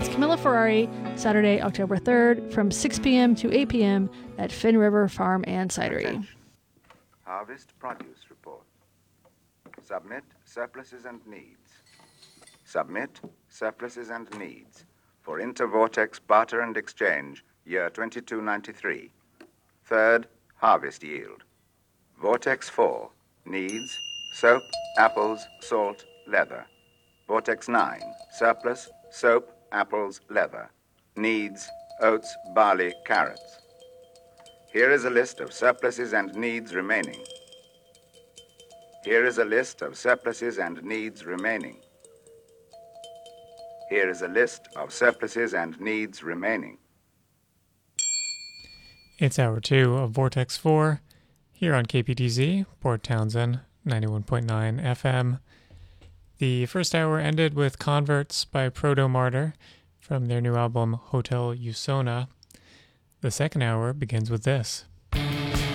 That's Camilla Ferrari, Saturday, October 3rd, from 6 p.m. to 8 p.m. at Finn River Farm and Cidery. Attention. Harvest Produce Report. Submit surpluses and needs. Submit surpluses and needs for Intervortex Barter and Exchange, year 2293. Third, harvest yield. Vortex 4, needs soap, apples, salt, leather. Vortex 9, surplus, soap, apples, leather. Needs, oats, barley, carrots. Here is a list of surpluses and needs remaining. Here is a list of surpluses and needs remaining. Here is a list of surpluses and needs remaining. It's hour 2 of Vortex 4 here on KPTZ, Port Townsend, 91.9 FM. The first hour ended with Converts by Proto Martyr from their new album Hotel Usona. The second hour begins with this.